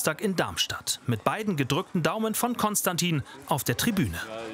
Samstag in Darmstadt. Mit beiden gedrückten Daumen von Konstantin auf der Tribüne.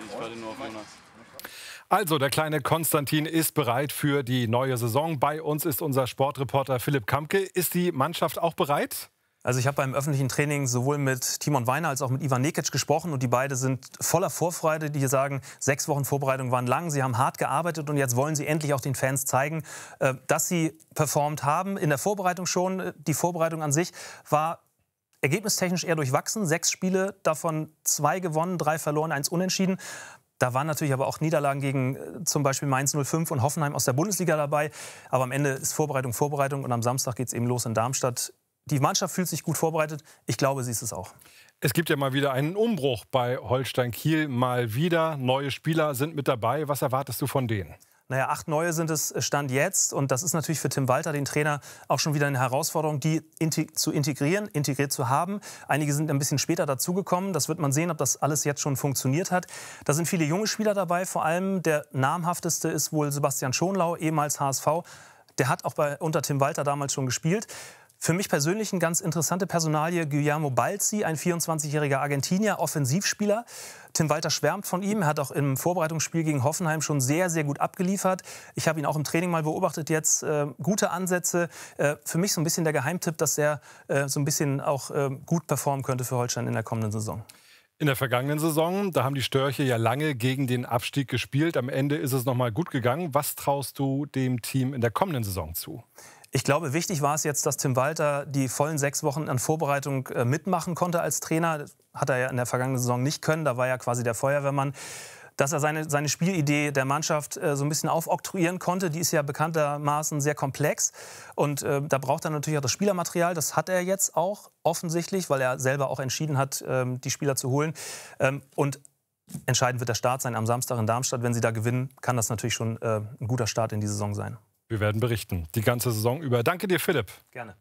Also, der kleine Konstantin ist bereit für die neue Saison. Bei uns ist unser Sportreporter Philipp Kamke. Ist die Mannschaft auch bereit? Also ich habe beim öffentlichen Training sowohl mit Timon Weiner als auch mit Ivan Nekic gesprochen und die beiden sind voller Vorfreude, die hier sagen, 6 Wochen Vorbereitung waren lang, sie haben hart gearbeitet und jetzt wollen sie endlich auch den Fans zeigen, dass sie performt haben. In der Vorbereitung schon, die Vorbereitung an sich war ergebnistechnisch eher durchwachsen. 6 Spiele, davon 2 gewonnen, 3 verloren, 1 unentschieden. Da waren natürlich aber auch Niederlagen gegen zum Beispiel Mainz 05 und Hoffenheim aus der Bundesliga dabei. Aber am Ende ist Vorbereitung und am Samstag geht es eben los in Darmstadt. Die Mannschaft fühlt sich gut vorbereitet. Ich glaube, sie ist es auch. Es gibt ja mal wieder einen Umbruch bei Holstein Kiel. Mal wieder neue Spieler sind mit dabei. Was erwartest du von denen? Naja, 8 neue sind es Stand jetzt. Und das ist natürlich für Tim Walter, den Trainer, auch schon wieder eine Herausforderung, die zu integriert zu haben. Einige sind ein bisschen später dazugekommen. Das wird man sehen, ob das alles jetzt schon funktioniert hat. Da sind viele junge Spieler dabei. Vor allem der namhafteste ist wohl Sebastian Schonlau, ehemals HSV. Der hat auch unter Tim Walter damals schon gespielt. Für mich persönlich eine ganz interessante Personalie, Guillermo Balzi, ein 24-jähriger Argentinier, Offensivspieler. Tim Walter schwärmt von ihm. Er hat auch im Vorbereitungsspiel gegen Hoffenheim schon sehr, sehr gut abgeliefert. Ich habe ihn auch im Training mal beobachtet jetzt. Gute Ansätze. Für mich so ein bisschen der Geheimtipp, dass er so ein bisschen auch gut performen könnte für Holstein in der kommenden Saison. In der vergangenen Saison, da haben die Störche ja lange gegen den Abstieg gespielt. Am Ende ist es noch mal gut gegangen. Was traust du dem Team in der kommenden Saison zu? Ich glaube, wichtig war es jetzt, dass Tim Walter die vollen 6 Wochen an Vorbereitung mitmachen konnte als Trainer. Das hat er ja in der vergangenen Saison nicht können. Da war ja quasi der Feuerwehrmann. Dass er seine Spielidee der Mannschaft so ein bisschen aufoktroyieren konnte. Die ist ja bekanntermaßen sehr komplex. Und da braucht er natürlich auch das Spielermaterial. Das hat er jetzt auch offensichtlich, weil er selber auch entschieden hat, die Spieler zu holen. Und entscheidend wird der Start sein am Samstag in Darmstadt. Wenn sie da gewinnen, kann das natürlich schon ein guter Start in die Saison sein. Wir werden berichten, die ganze Saison über. Danke dir, Philipp. Gerne.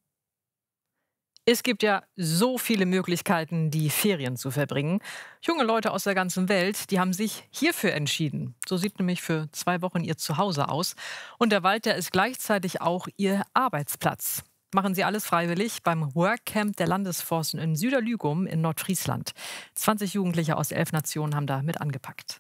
Es gibt ja so viele Möglichkeiten, die Ferien zu verbringen. Junge Leute aus der ganzen Welt, die haben sich hierfür entschieden. So sieht nämlich für 2 Wochen ihr Zuhause aus. Und der Wald, der ist gleichzeitig auch ihr Arbeitsplatz. Machen sie alles freiwillig beim Workcamp der Landesforsten in Süderlügum in Nordfriesland. 20 Jugendliche aus 11 Nationen haben da mit angepackt.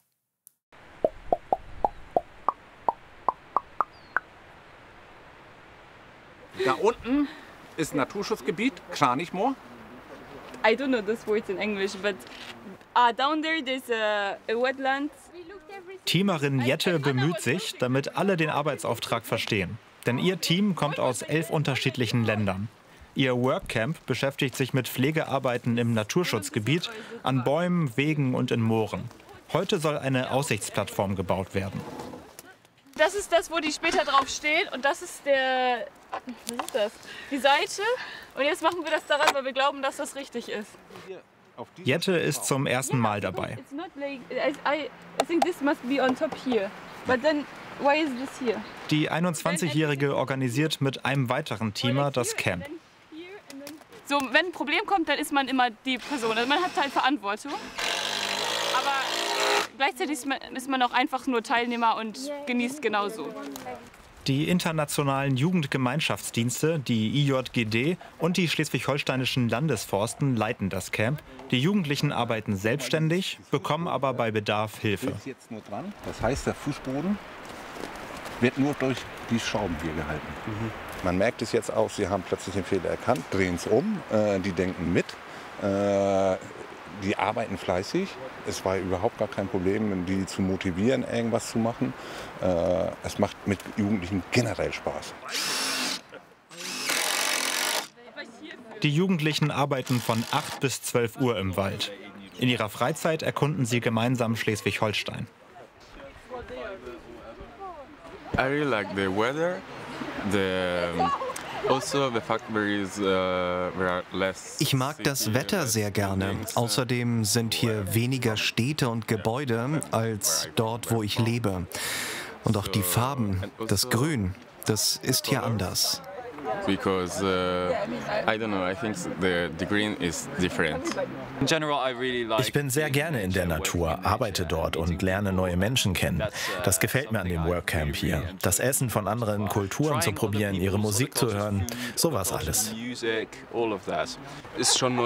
Da unten ist ein Naturschutzgebiet, Kranichmoor. I don't know this word in English, but down there there's a wetland. Teamerin Jette bemüht sich, damit alle den Arbeitsauftrag verstehen. Denn ihr Team kommt aus 11 unterschiedlichen Ländern. Ihr Workcamp beschäftigt sich mit Pflegearbeiten im Naturschutzgebiet, an Bäumen, Wegen und in Mooren. Heute soll eine Aussichtsplattform gebaut werden. Das ist das, wo die später drauf steht und das ist was ist das? Die Seite. Und jetzt machen wir das daran, weil wir glauben, dass das richtig ist. Jette ist zum ersten Mal dabei. Die 21-Jährige organisiert mit einem weiteren Teamer das Camp. So, wenn ein Problem kommt, dann ist man immer die Person. Also man hat halt Verantwortung. Aber gleichzeitig ist man auch einfach nur Teilnehmer und genießt genauso. Die internationalen Jugendgemeinschaftsdienste, die IJGD und die schleswig-holsteinischen Landesforsten leiten das Camp. Die Jugendlichen arbeiten selbstständig, bekommen aber bei Bedarf Hilfe. Das heißt, der Fußboden wird nur durch die Schrauben hier gehalten. Man merkt es jetzt auch, sie haben plötzlich den Fehler erkannt, drehen es um, die denken mit. Die arbeiten fleißig. Es war überhaupt gar kein Problem, die zu motivieren, irgendwas zu machen. Es macht mit Jugendlichen generell Spaß. Die Jugendlichen arbeiten von 8 bis 12 Uhr im Wald. In ihrer Freizeit erkunden sie gemeinsam Schleswig-Holstein. I really like the weather. Ich mag das Wetter sehr gerne. Außerdem sind hier weniger Städte und Gebäude als dort, wo ich lebe. Und auch die Farben, das Grün, das ist hier anders. Because I don't know, I think the green is different. Ich bin sehr gerne in der Natur, arbeite dort und lerne neue Menschen kennen. Das gefällt mir an dem Workcamp hier. Das Essen von anderen Kulturen zu probieren, ihre Musik zu hören, sowas alles. Ist schon